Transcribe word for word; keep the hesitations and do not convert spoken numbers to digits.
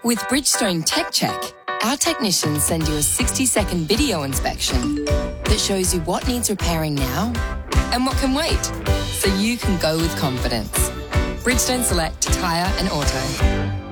With Bridgestone Tech Check, our technicians send you a sixty-second video inspection that shows you what needs repairing now and what can wait, so you can go with confidence. Bridgestone Select Tyre and Auto.